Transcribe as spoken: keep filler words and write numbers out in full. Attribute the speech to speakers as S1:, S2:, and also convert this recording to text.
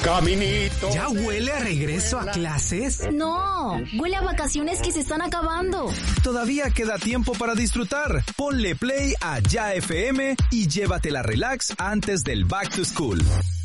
S1: Caminito.
S2: ¿Ya huele a regreso a clases?
S3: No, huele a vacaciones que se están acabando.
S4: Todavía queda tiempo para disfrutar. Ponle play a Ya F M y llévatela relax antes del Back to School.